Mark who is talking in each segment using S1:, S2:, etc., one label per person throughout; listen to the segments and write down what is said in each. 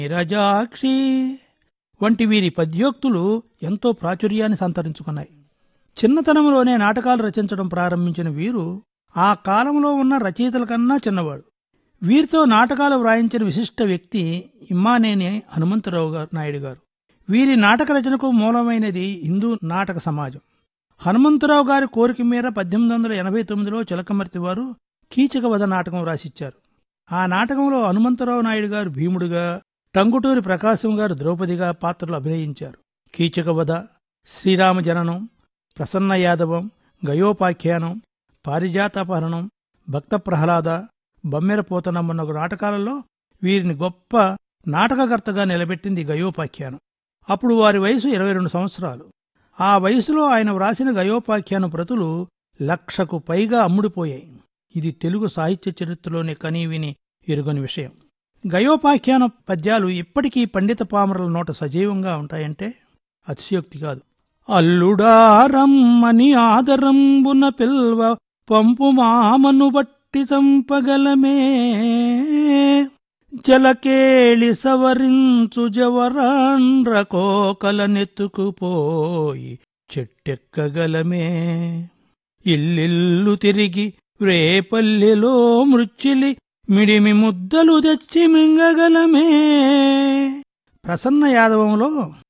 S1: నీరజాక్షి వంటి వీరి పద్యోక్తులు ఎంతో ప్రాచుర్యాన్ని సంతరించుకున్నాయి. చిన్నతనంలోనే నాటకాలు రచించడం ప్రారంభించిన వీరు ఆ కాలంలో ఉన్న రచయితల కన్నా చిన్నవాడు. వీరితో నాటకాలు వ్రాయించిన విశిష్ట వ్యక్తి ఇమ్మానేని హనుమంతరావు నాయుడు గారు. వీరి నాటక రచనకు మూలమైనది హిందూ నాటక సమాజం. హనుమంతరావు గారి కోరిక మేర 1889లో చిలకమర్తి వారు కీచకవధ నాటకం రాసిచ్చారు. ఆ నాటకంలో హనుమంతరావు నాయుడు గారు భీముడిగా, టంగుటూరి ప్రకాశం గారు ద్రౌపదిగా పాత్రలు అభినయించారు. కీచకవధ, శ్రీరామ జననం, ప్రసన్న యాదవం, గయోపాఖ్యానం, పారిజాతాపహరణం, భక్త ప్రహ్లాద, బమ్మెర పోతనమ్మన్న నాటకాలలో వీరిని గొప్ప నాటకకర్తగా నిలబెట్టింది గయోపాఖ్యానం. అప్పుడు వారి వయసు 22 సంవత్సరాలు. ఆ వయసులో ఆయన వ్రాసిన గయోపాఖ్యాన ప్రతులు 1,00,000కు పైగా అమ్ముడుపోయాయి. ఇది తెలుగు సాహిత్య చరిత్రలోనే కనీవిని ఎరుగని విషయం. గయోపాఖ్యాన పద్యాలు ఇప్పటికీ పండిత పామరుల నోట సజీవంగా ఉంటాయంటే అతిశయోక్తి కాదు. అల్లుడారమ్మని ఆదరంబున పిల్వ పంపు మామను బట్టి చంపగలమే, జలకేళి సవరించు జవరాండ్ర కోకల నెత్తుకుపోయి చెట్టెక్కగలమే, ఇల్లిల్లు తిరిగి రేపల్లెలో మృచ్చిలి మిడిమి ముద్దలు తెచ్చి మింగగలమే. ప్రసన్న యాదవంలో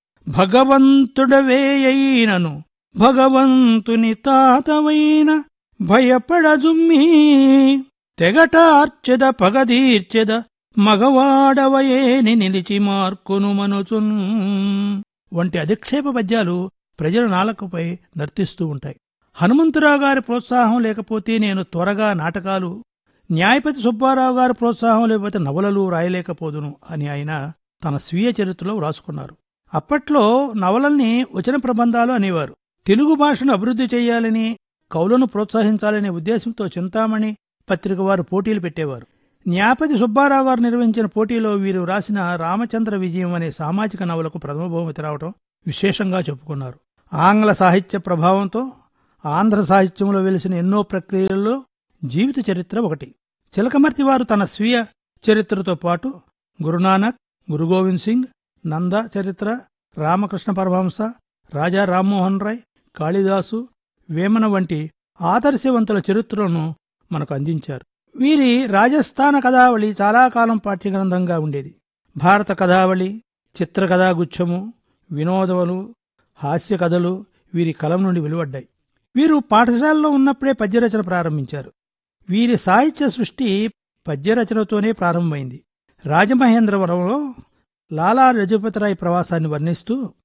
S1: భగవంతుడవేయైనను భగవంతుని తాతవైన భయపడజుమ్మీ, తెగటార్చెద పగదీర్చెద మగవాడవయేని నిలిచి మార్కును మనుచున్ వంటి అధిక్షేప పద్యాలు ప్రజల నాలుకపై నర్తిస్తూ ఉంటాయి. హనుమంతరావు గారి ప్రోత్సాహం లేకపోతే నేను త్వరగా నాటకాలు, న్యాయపతి సుబ్బారావు గారి ప్రోత్సాహం లేకపోతే నవలలు రాయలేకపోదును అని ఆయన తన స్వీయ చరిత్రలో వ్రాసుకున్నారు. అప్పట్లో నవలల్ని వచన ప్రబంధాలు అనేవారు. తెలుగు భాషను అభివృద్ధి చేయాలని, కవులను ప్రోత్సహించాలనే ఉద్దేశంతో చింతామణి పత్రిక వారు పోటీలు పెట్టేవారు. న్యాయపతి సుబ్బారావు గారు నిర్వహించిన పోటీలో వీరు రాసిన రామచంద్ర విజయం అనే సామాజిక నవలకు ప్రథమ బహుమతి రావడం విశేషంగా చెప్పుకున్నారు. ఆంగ్ల సాహిత్య ప్రభావంతో ఆంధ్ర సాహిత్యంలో వెలిసిన ఎన్నో ప్రక్రియల్లో జీవిత చరిత్ర ఒకటి. చిలకమర్తి వారు తన స్వీయ చరిత్రతో పాటు గురునానక్, గురు గోవింద్ సింగ్, నంద చరిత్ర, రామకృష్ణ పరమహంస, రాజా రామ్మోహన్ రాయ్, కాళిదాసు, వేమన వంటి ఆదర్శవంతుల చరిత్రను మనకు అందించారు. వీరి రాజస్థాన కథావళి చాలా కాలం పాఠ్యగ్రంథంగా ఉండేది. భారత కథావళి, చిత్రకథాగుచ్ఛము, వినోదములు, హాస్య కథలు వీరి కలం నుండి వెలువడ్డాయి. వీరు పాఠశాలలో ఉన్నప్పుడే పద్యరచన ప్రారంభించారు. వీరి సాహిత్య సృష్టి పద్యరచనతోనే ప్రారంభమైంది. రాజమహేంద్రవరంలో లాలా లజపతిరాయ్ ప్రవాసాన్ని వర్ణిస్తూ